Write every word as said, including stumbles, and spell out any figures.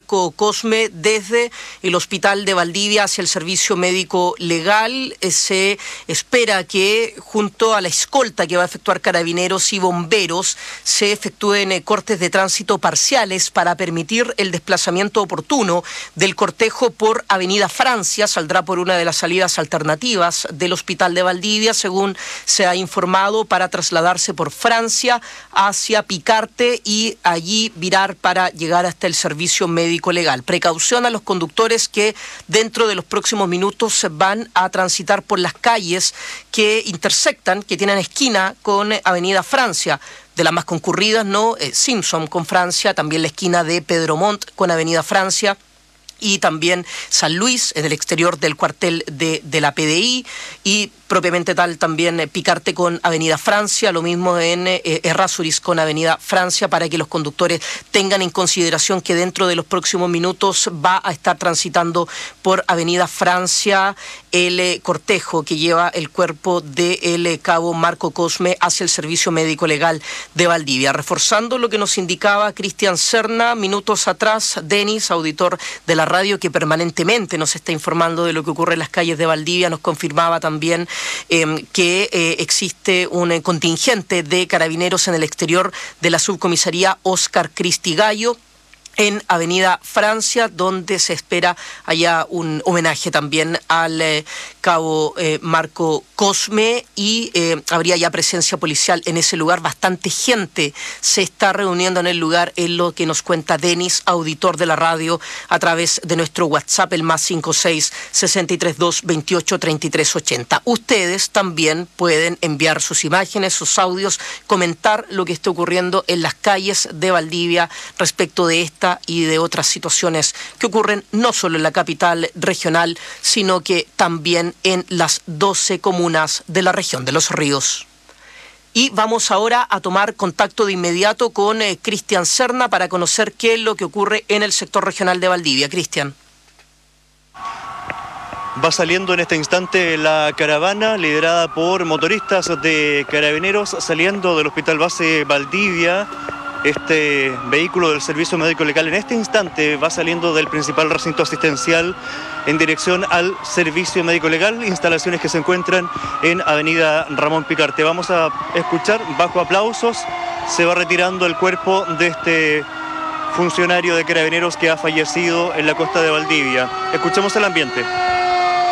Marco Cosme desde el Hospital de Valdivia hacia el Servicio Médico Legal. Eh, se espera que junto a la escolta que va a efectuar Carabineros y Bomberos se efectúen eh, cortes de tránsito parciales para permitir el desplazamiento oportuno del cortejo por Avenida Francia. Saldrá por una de las salidas alternativas del Hospital de Valdivia, según se ha informado, para trasladarse por Francia hacia Picarte y allí virar para llegar hasta el Servicio Médico Legal. Precaución a los conductores que dentro de los próximos minutos van a transitar por las calles que intersectan, que tienen esquina con Avenida Francia. De las más concurridas, ¿no? Eh, Simpson con Francia, también la esquina de Pedro Montt con Avenida Francia, y también San Luis, en el exterior del cuartel de, de la P D I, y propiamente tal también eh, Picarte con Avenida Francia, lo mismo en eh, Errázuriz con Avenida Francia, para que los conductores tengan en consideración que dentro de los próximos minutos va a estar transitando por Avenida Francia el eh, cortejo que lleva el cuerpo del eh, cabo Marco Cosme hacia el Servicio Médico Legal de Valdivia. Reforzando lo que nos indicaba Cristian Serna minutos atrás, Denis, auditor de la radio que permanentemente nos está informando de lo que ocurre en las calles de Valdivia, nos confirmaba también eh, que eh, existe un eh, contingente de carabineros en el exterior de la subcomisaría Óscar Cristigallo en Avenida Francia, donde se espera haya un homenaje también al eh, cabo eh, Marco Cosme, y eh, habría ya presencia policial en ese lugar. Bastante gente se está reuniendo en el lugar, en lo que nos cuenta Denis, auditor de la radio, a través de nuestro WhatsApp, el más cinco seis, seis tres dos, veintiocho, treinta y tres ochenta. Ustedes también pueden enviar sus imágenes, sus audios, comentar lo que está ocurriendo en las calles de Valdivia respecto de esta y de otras situaciones que ocurren no solo en la capital regional, sino que también en las doce comunas de la región de Los Ríos. Y vamos ahora a tomar contacto de inmediato con eh, Cristian Serna para conocer qué es lo que ocurre en el sector regional de Valdivia. Cristian. Va saliendo en este instante la caravana liderada por motoristas de Carabineros saliendo del Hospital Base Valdivia. Este vehículo del Servicio Médico Legal en este instante va saliendo del principal recinto asistencial en dirección al Servicio Médico Legal, instalaciones que se encuentran en Avenida Ramón Picarte. Vamos a escuchar, bajo aplausos, se va retirando el cuerpo de este funcionario de Carabineros que ha fallecido en la costa de Valdivia. Escuchemos el ambiente.